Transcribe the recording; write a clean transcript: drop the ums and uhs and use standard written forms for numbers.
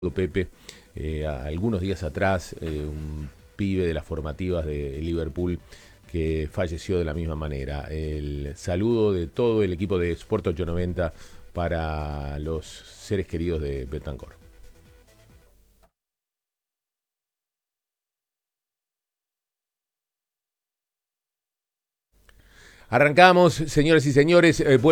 Pepe, algunos días atrás, un pibe de las formativas de Liverpool que falleció de la misma manera. El saludo de todo el equipo de Sport 890 para los seres queridos de Betancor. Arrancamos, señoras y señores.